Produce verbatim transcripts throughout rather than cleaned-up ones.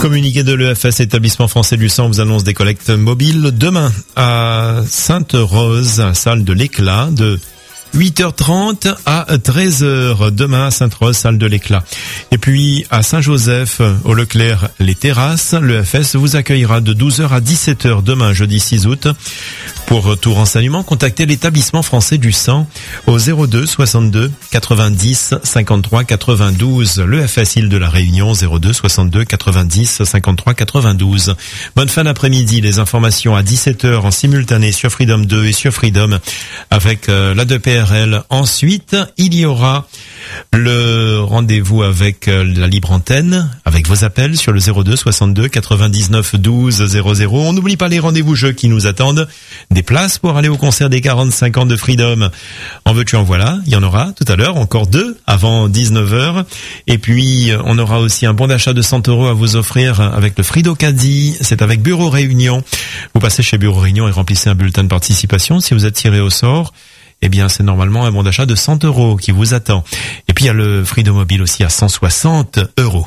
Communiqué de l'E F S, établissement français du sang, vous annonce des collectes mobiles demain à Sainte-Rose, salle de l'Éclat, de huit heures trente à treize heures, demain à Sainte-Rose, salle de l'Éclat. Et puis à Saint-Joseph, au Leclerc, les terrasses, l'E F S vous accueillera de douze heures à dix-sept heures demain, jeudi six août. Pour tout renseignement, contactez l'établissement français du sang au zéro deux soixante-deux quatre-vingt-dix cinquante-trois quatre-vingt-douze. L'E F S Île de la Réunion, zéro deux soixante-deux quatre-vingt-dix cinquante-trois quatre-vingt-douze. Bonne fin d'après-midi, les informations à dix-sept heures en simultané sur Freedom deux et sur Freedom avec euh, l'A deux P R L. Ensuite, il y aura le rendez-vous avec la libre antenne, avec vos appels sur le zéro deux soixante-deux quatre-vingt-dix-neuf douze zéro zéro. On n'oublie pas les rendez-vous jeux qui nous attendent. Des places pour aller au concert des quarante-cinq ans de Freedom. En veux-tu en voilà, il y en aura tout à l'heure, encore deux avant dix-neuf heures. Et puis, on aura aussi un bon d'achat de cent euros à vous offrir avec le Frido Caddy. C'est avec Bureau Réunion. Vous passez chez Bureau Réunion et remplissez un bulletin de participation. Si vous êtes tiré au sort, eh bien, c'est normalement un bon d'achat de cent euros qui vous attend. Et puis, il y a le Freedom Mobile aussi à cent soixante euros.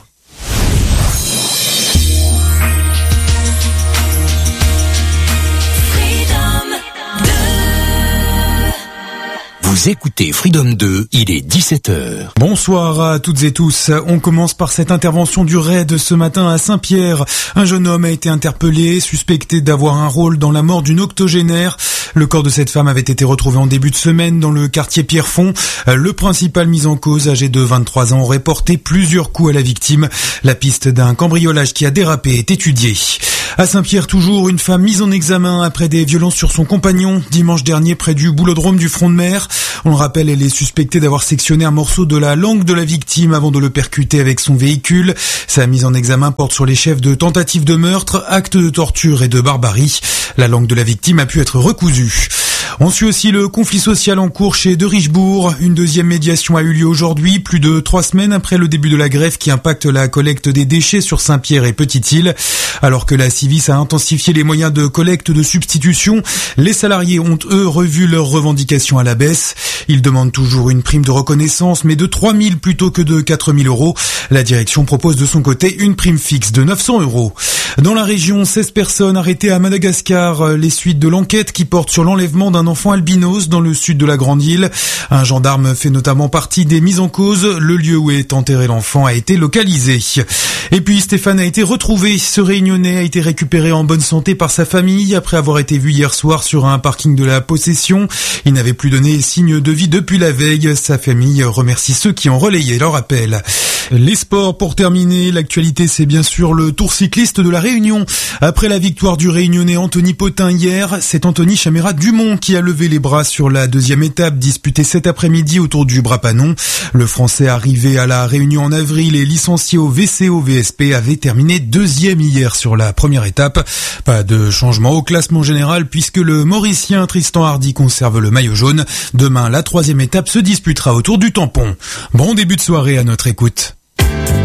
Vous écoutez Freedom deux, il est dix-sept heures. Bonsoir à toutes et tous. On commence par cette intervention du raid ce matin à Saint-Pierre. Un jeune homme a été interpellé, suspecté d'avoir un rôle dans la mort d'une octogénaire. Le corps de cette femme avait été retrouvé en début de semaine dans le quartier Pierrefonds. Le principal mis en cause, âgé de vingt-trois ans, aurait porté plusieurs coups à la victime. La piste d'un cambriolage qui a dérapé est étudiée. À Saint-Pierre, toujours, une femme mise en examen après des violences sur son compagnon dimanche dernier près du boulodrome du Front de Mer. On le rappelle, elle est suspectée d'avoir sectionné un morceau de la langue de la victime avant de le percuter avec son véhicule. Sa mise en examen porte sur les chefs de tentative de meurtre, actes de torture et de barbarie. La langue de la victime a pu être recousue. On suit aussi le conflit social en cours chez De Richebourg. Une deuxième médiation a eu lieu aujourd'hui, plus de trois semaines après le début de la grève qui impacte la collecte des déchets sur Saint-Pierre et Petite-Île. Alors que la Civis a intensifié les moyens de collecte de substitution, les salariés ont eux revu leurs revendications à la baisse. Ils demandent toujours une prime de reconnaissance, mais de trois mille plutôt que de quatre mille euros. La direction propose de son côté une prime fixe de neuf cents euros. Dans la région, seize personnes arrêtées à Madagascar. Les suites de l'enquête qui porte sur l'enlèvement d'un enfant albinos dans le sud de la Grande Île. Un gendarme fait notamment partie des mises en cause. Le lieu où est enterré l'enfant a été localisé. Et puis Stéphane a été retrouvé. Ce Réunionnais a été récupéré en bonne santé par sa famille après avoir été vu hier soir sur un parking de la Possession. Il n'avait plus donné signe de vie depuis la veille. Sa famille remercie ceux qui ont relayé leur appel. Les sports pour terminer. L'actualité, c'est bien sûr le Tour cycliste de la Réunion. Après la victoire du Réunionnais Anthony Potin hier, c'est Anthony Chaméra Dumont qui a levé les bras sur la deuxième étape disputée cet après-midi autour du Bras-Panon. Le Français arrivé à la Réunion en avril et licencié au V C O V S P avait terminé deuxième hier sur la première étape. Pas de changement au classement général puisque le Mauricien Tristan Hardy conserve le maillot jaune. Demain, la troisième étape se disputera autour du tampon. Bon début de soirée à notre écoute.